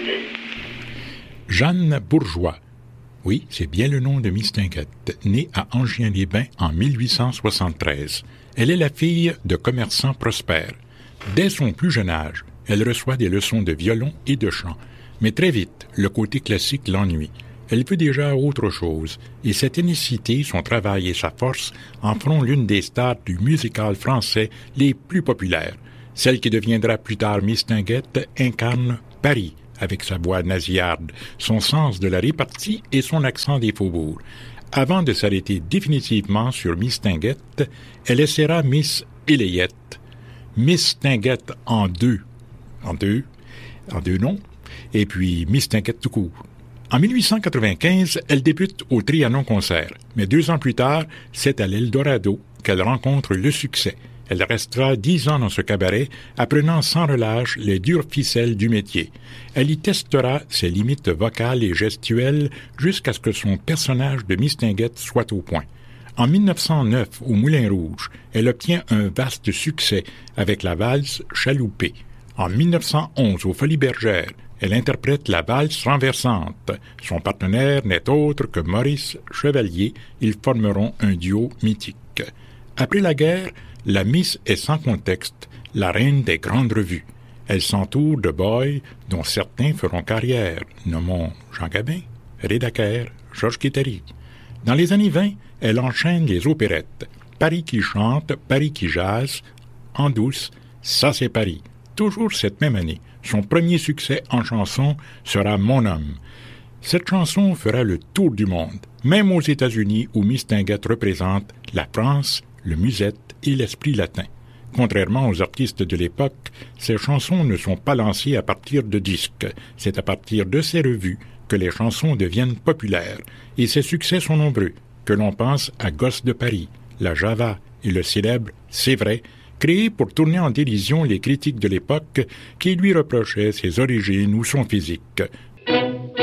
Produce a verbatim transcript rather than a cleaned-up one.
Jeanne Bourgeois. Oui, c'est bien le nom de Mistinguett, née à Angien-les-Bains en mille huit cent soixante-treize. Elle est la fille de commerçants prospères. Dès son plus jeune âge, elle reçoit des leçons de violon et de chant. Mais très vite, le côté classique l'ennuie. Elle veut déjà autre chose, et cette ténacité, son travail et sa force en feront l'une des stars du musical français les plus populaires. Celle qui deviendra plus tard Mistinguett incarne Paris, avec sa voix nasillarde, son sens de la répartie et son accent des faubourgs. Avant de s'arrêter définitivement sur Mistinguett, elle essaiera Miss Élayette. Mistinguett en deux, en deux, en deux noms, et puis Mistinguett tout court. En mille huit cent quatre-vingt-quinze, elle débute au Trianon Concert, mais deux ans plus tard, c'est à l'Eldorado qu'elle rencontre le succès. Elle restera dix ans dans ce cabaret, apprenant sans relâche les dures ficelles du métier. Elle y testera ses limites vocales et gestuelles jusqu'à ce que son personnage de Mistinguett soit au point. En mille neuf cent neuf, au Moulin Rouge, elle obtient un vaste succès avec la valse Chaloupé. En mille neuf cent onze, aux Folies Bergères, elle interprète la valse renversante. Son partenaire n'est autre que Maurice Chevalier. Ils formeront un duo mythique. Après la guerre, la Miss est sans contexte, la reine des grandes revues. Elle s'entoure de boys dont certains feront carrière, nommons Jean Gabin, Reda Kerr, Georges Guittary. Dans les années vingt, elle enchaîne les opérettes. Paris qui chante, Paris qui jase, En douce, ça c'est Paris. Toujours cette même année, son premier succès en chanson sera Mon homme. Cette chanson fera le tour du monde, même aux États-Unis où Mistinguett représente la France, le musette et l'esprit latin. Contrairement aux artistes de l'époque, ces chansons ne sont pas lancées à partir de disques. C'est à partir de ces revues que les chansons deviennent populaires. Et ces succès sont nombreux, que l'on pense à Gosse de Paris, La Java et le célèbre C'est vrai, créé pour tourner en dérision les critiques de l'époque qui lui reprochaient ses origines ou son physique.